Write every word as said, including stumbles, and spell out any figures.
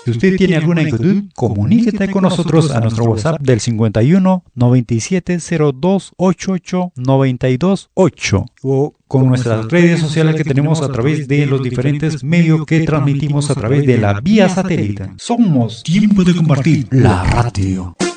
Si usted tiene alguna inquietud, comuníquete con nosotros a nuestro WhatsApp del cincuenta y uno, noventa y siete, cero dos, ochenta y ocho, noventa y dos, ocho o con nuestras redes sociales que tenemos a través de los diferentes medios que transmitimos a través de la vía satélite. Somos Tiempo de Compartir, la radio.